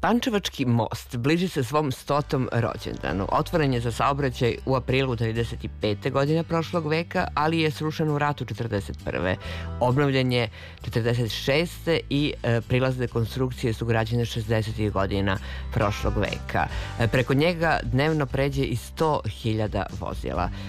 Pančevački most bliži se svom 100. rođendanu. Otvoren je za saobraćaj u aprilu 35. godine prošlog veka, ali je srušen u ratu 41. Obnovljen je 46. i prilazne konstrukcije su građene 60. godina prošlog veka. Preko njega dnevno pređe i 100.000 vozila.